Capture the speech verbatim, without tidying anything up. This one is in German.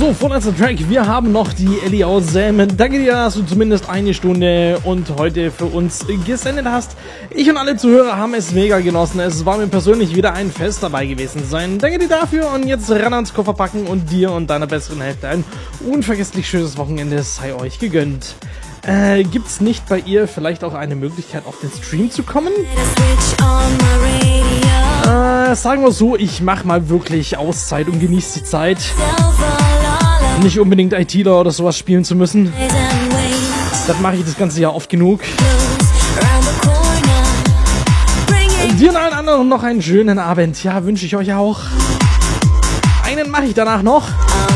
So, vorletzter Track. Wir haben noch die Ellie aus Selmen. Danke dir, dass du zumindest eine Stunde und heute für uns gesendet hast. Ich und alle Zuhörer haben es mega genossen. Es war mir persönlich wieder ein Fest dabei gewesen zu sein. Danke dir dafür und jetzt ran ans Koffer packen und dir und deiner besseren Hälfte ein unvergesslich schönes Wochenende sei euch gegönnt. Äh, gibt's nicht bei ihr vielleicht auch eine Möglichkeit, auf den Stream zu kommen? Äh, sagen wir so, ich mach mal wirklich Auszeit und genieße die Zeit. Nicht unbedingt ITler oder sowas spielen zu müssen. Das mache ich das ganze Jahr oft genug. Und dir und allen anderen noch einen schönen Abend. Ja, wünsche ich euch auch. Einen mache ich danach noch.